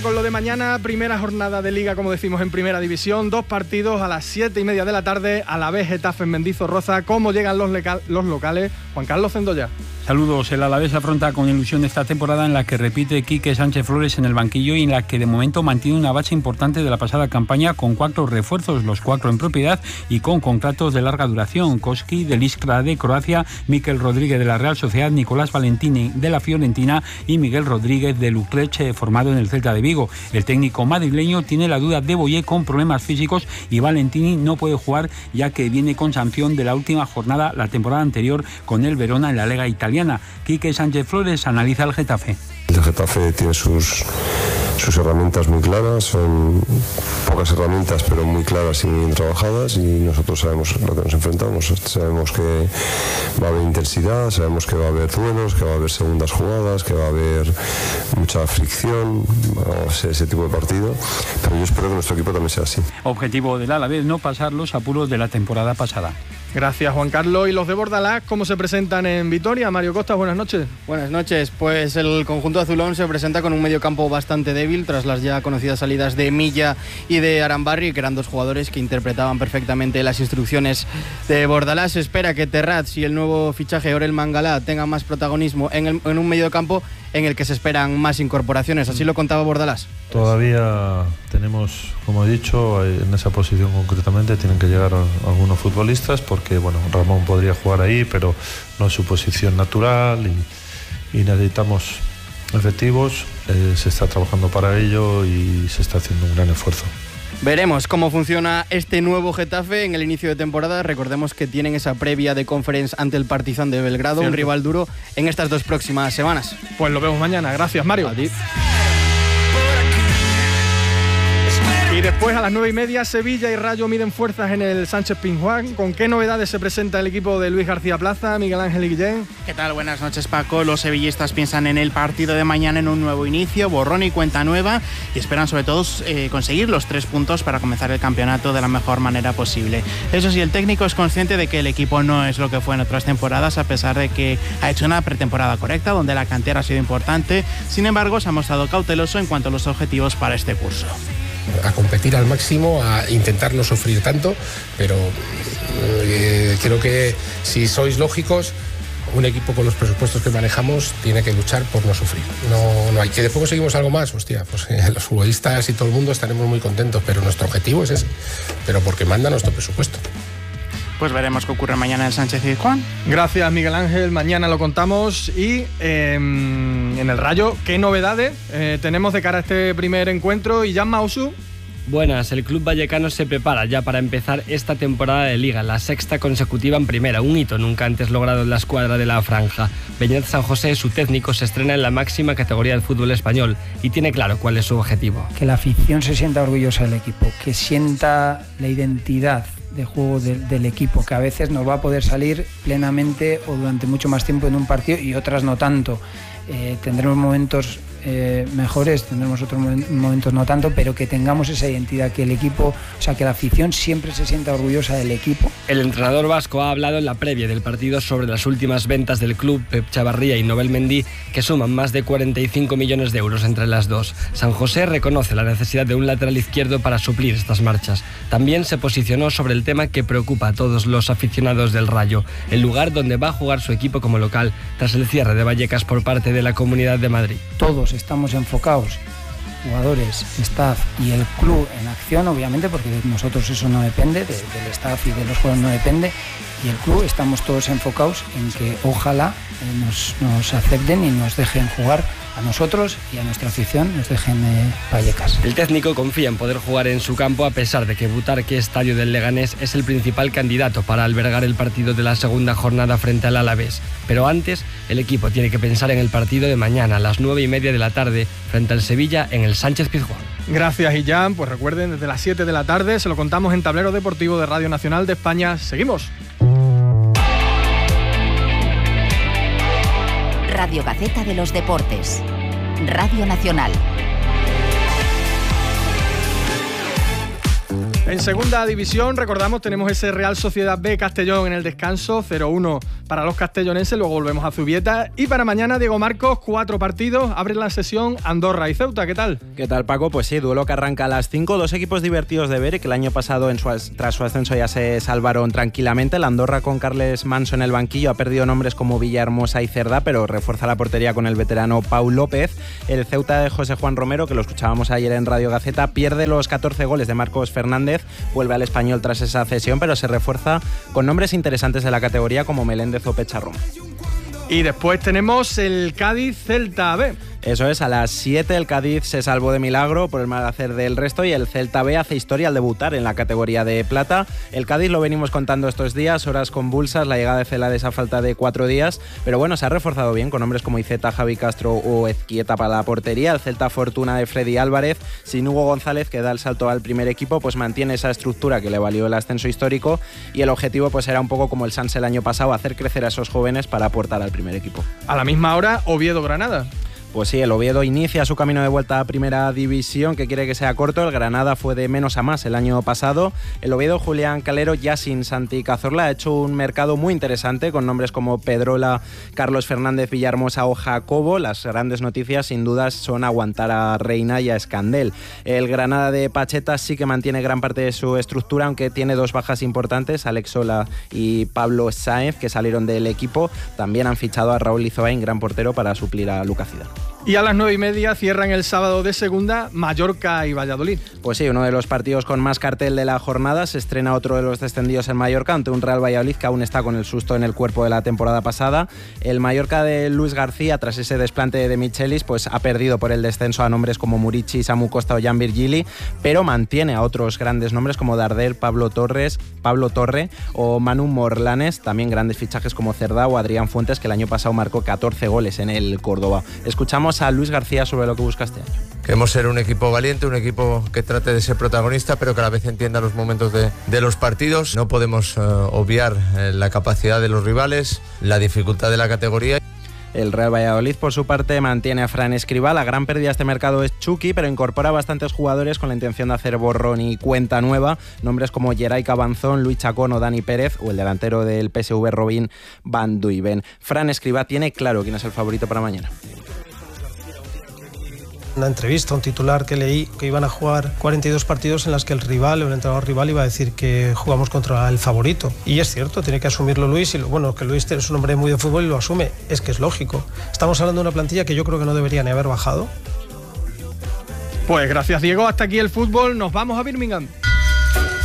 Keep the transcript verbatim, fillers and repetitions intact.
Con lo de mañana, primera jornada de Liga, como decimos, en Primera División, dos partidos a las siete y media de la tarde, a la vez Getafe en Mendizorroza. ¿Cómo llegan los, lecal, los locales? Juan Carlos Cendoya. Saludos. El Alavés afronta con ilusión esta temporada en la que repite Quique Sánchez Flores en el banquillo y en la que de momento mantiene una base importante de la pasada campaña con cuatro refuerzos, los cuatro en propiedad y con contratos de larga duración. Koski del Iskra de Croacia, Mikel Rodríguez de la Real Sociedad, Nicolás Valentini de la Fiorentina y Miguel Rodríguez del Utrecht, formado en el Celta de Vigo. El técnico madrileño tiene la duda de Boyé con problemas físicos y Valentini no puede jugar ya que viene con sanción de la última jornada la temporada anterior con el Verona en la Liga Italiana. Quique Sánchez Flores analiza el Getafe. El Getafe tiene sus, sus herramientas muy claras, son pocas herramientas pero muy claras y muy bien trabajadas, y nosotros sabemos lo que nos enfrentamos. Sabemos que va a haber intensidad, sabemos que va a haber duelos, que va a haber segundas jugadas, que va a haber mucha fricción, va a ser ese tipo de partido, pero yo espero que nuestro equipo también sea así. Objetivo del Alavés, no pasar los apuros de la temporada pasada. Gracias, Juan Carlos. ¿Y los de Bordalás cómo se presentan en Vitoria? Mario Costa, buenas noches. Buenas noches. Pues el conjunto azulón se presenta con un mediocampo bastante débil tras las ya conocidas salidas de Milla y de Arambarri, que eran dos jugadores que interpretaban perfectamente las instrucciones de Bordalás. Se espera que Terrats y el nuevo fichaje Orel Mangala tengan más protagonismo en, el, en un mediocampo en el que se esperan más incorporaciones. Así lo contaba Bordalás. Todavía tenemos, como he dicho, en esa posición concretamente tienen que llegar algunos futbolistas, porque bueno, Ramón podría jugar ahí, pero no es su posición natural, y, y necesitamos efectivos. Eh, se está trabajando para ello y se está haciendo un gran esfuerzo. Veremos cómo funciona este nuevo Getafe en el inicio de temporada. Recordemos que tienen esa previa de Conference ante el Partizan de Belgrado, Cierto. Un rival duro en estas dos próximas semanas. Pues lo vemos mañana. Gracias, Mario. A ti. Y después a las nueve y media, Sevilla y Rayo miden fuerzas en el Sánchez Pizjuán. ¿Con qué novedades se presenta el equipo de Luis García Plaza, Miguel Ángel y Guillén? ¿Qué tal? Buenas noches, Paco. Los sevillistas piensan en el partido de mañana en un nuevo inicio, borrón y cuenta nueva, y esperan sobre todo eh, conseguir los tres puntos para comenzar el campeonato de la mejor manera posible. Eso sí, el técnico es consciente de que el equipo no es lo que fue en otras temporadas, a pesar de que ha hecho una pretemporada correcta, donde la cantera ha sido importante. Sin embargo, se ha mostrado cauteloso en cuanto a los objetivos para este curso. A competir al máximo, a intentar no sufrir tanto, pero eh, creo que si sois lógicos, un equipo con los presupuestos que manejamos tiene que luchar por no sufrir. No, no hay que después conseguimos algo más, hostia, pues eh, los futbolistas y todo el mundo estaremos muy contentos, pero nuestro objetivo es ese, pero porque manda nuestro presupuesto. Pues veremos qué ocurre mañana en el Sánchez Pizjuán. Gracias, Miguel Ángel. Mañana lo contamos. Y eh, en el Rayo, ¿qué novedades eh, tenemos de cara a este primer encuentro? Y Jan Mausu. Buenas, el club vallecano se prepara ya para empezar esta temporada de Liga, la sexta consecutiva en primera, un hito nunca antes logrado en la escuadra de la franja. Beñat San José, su técnico, se estrena en la máxima categoría del fútbol español y tiene claro cuál es su objetivo. Que la afición se sienta orgullosa del equipo, que sienta la identidad de juego de, del equipo, que a veces nos va a poder salir plenamente o durante mucho más tiempo en un partido y otras no tanto. Eh, tendremos momentos eh, mejores, tendremos otros momentos no tanto, pero que tengamos esa identidad, que el equipo, o sea, que la afición siempre se sienta orgullosa del equipo. El entrenador vasco ha hablado en la previa del partido sobre las últimas ventas del club, Pep Chavarría y Nobel Mendy, que suman más de cuarenta y cinco millones de euros entre las dos. San José reconoce la necesidad de un lateral izquierdo para suplir estas marchas. También se posicionó sobre el tema que preocupa a todos los aficionados del Rayo, el lugar donde va a jugar su equipo como local tras el cierre de Vallecas por parte de la Comunidad de Madrid. Todos estamos enfocados, jugadores, staff y el club en acción, obviamente, porque de nosotros eso no depende, de, del staff y de los jugadores no depende, y el club estamos todos enfocados en que ojalá eh, nos, nos acepten y nos dejen jugar a nosotros y a nuestra afición, nos dejen eh, Vallecas. El técnico confía en poder jugar en su campo, a pesar de que Butarque Estadio del Leganés es el principal candidato para albergar el partido de la segunda jornada frente al Alavés. Pero antes, el equipo tiene que pensar en el partido de mañana a las nueve y media de la tarde frente al Sevilla en el Sánchez Pizjuán. Gracias, Illán. Pues recuerden, desde las siete de la tarde se lo contamos en Tablero Deportivo de Radio Nacional de España. Seguimos. Radio Gaceta de los Deportes. Radio Nacional. En segunda división, recordamos, tenemos ese Real Sociedad B Castellón en el descanso, cero uno para los castellonenses, luego volvemos a Zubieta. Y para mañana, Diego Marcos, cuatro partidos, abren la sesión Andorra y Ceuta, ¿qué tal? ¿Qué tal, Paco? Pues sí, duelo que arranca a las cinco, dos equipos divertidos de ver y que el año pasado, en su, tras su ascenso, ya se salvaron tranquilamente. La Andorra con Carles Manso en el banquillo ha perdido nombres como Villahermosa y Cerdá, pero refuerza la portería con el veterano Pau López. El Ceuta de José Juan Romero, que lo escuchábamos ayer en Radio Gaceta, pierde los catorce goles de Marcos Fernández, vuelve al Español tras esa cesión, pero se refuerza con nombres interesantes de la categoría como Meléndez o Pecharrón. Y después tenemos el Cádiz-Celta B. Eso es, a las siete el Cádiz se salvó de milagro por el mal hacer del resto y el Celta B hace historia al debutar en la categoría de plata. El Cádiz lo venimos contando estos días, horas convulsas, la llegada de Celades a falta de cuatro días, pero bueno, se ha reforzado bien con hombres como Iceta, Javi Castro o Ezquieta para la portería. El Celta Fortuna de Freddy Álvarez, sin Hugo González, que da el salto al primer equipo, pues mantiene esa estructura que le valió el ascenso histórico y el objetivo pues era un poco como el Sanse el año pasado, hacer crecer a esos jóvenes para aportar al primer equipo. A la misma hora, Oviedo-Granada. Pues sí, el Oviedo inicia su camino de vuelta a Primera División, que quiere que sea corto. El Granada fue de menos a más el año pasado. El Oviedo, Julián Calero, ya sin Santi Cazorla, ha hecho un mercado muy interesante con nombres como Pedrola, Carlos Fernández, Villahermosa o Jacobo. Las grandes noticias, sin dudas, son aguantar a Reina y a Escandel. El Granada de Pacheta sí que mantiene gran parte de su estructura, aunque tiene dos bajas importantes, Alex Sola y Pablo Sáenz, que salieron del equipo. También han fichado a Raúl Lizoain, gran portero, para suplir a Lucas Zidane. Y a las nueve y media cierran el sábado de segunda Mallorca y Valladolid. Pues sí, uno de los partidos con más cartel de la jornada. Se estrena otro de los descendidos en Mallorca ante un Real Valladolid que aún está con el susto en el cuerpo de la temporada pasada. El Mallorca de Luis García, tras ese desplante de Michelis, pues ha perdido por el descenso a nombres como Murici, Samu Costa o Jan Virgili, pero mantiene a otros grandes nombres como Darder, Pablo Torres, Pablo Torre o Manu Morlanes. También grandes fichajes como Cerdá o Adrián Fuentes, que el año pasado marcó catorce goles en el Córdoba. Escuchamos a Luis García sobre lo que busca este año. Queremos ser un equipo valiente, un equipo que trate de ser protagonista, pero que a la vez entienda los momentos de, de los partidos. No podemos uh, obviar eh, la capacidad de los rivales, la dificultad de la categoría. El Real Valladolid, por su parte, mantiene a Fran Escribá. La gran pérdida de este mercado es Chucky, pero incorpora bastantes jugadores con la intención de hacer borrón y cuenta nueva. Nombres como Geray Cabanzón, Luis Chacón o Dani Pérez, o el delantero del P S V, Robin Van Duyven. Fran Escribá tiene claro quién es el favorito para mañana. Una entrevista, un titular que leí, que iban a jugar cuarenta y dos partidos en las que el rival, el entrenador rival, iba a decir que jugamos contra el favorito. Y es cierto, tiene que asumirlo Luis, y lo, bueno, que Luis es un hombre muy de fútbol y lo asume, es que es lógico. Estamos hablando de una plantilla que yo creo que no debería ni haber bajado. Pues gracias, Diego, hasta aquí el fútbol, nos vamos a Birmingham.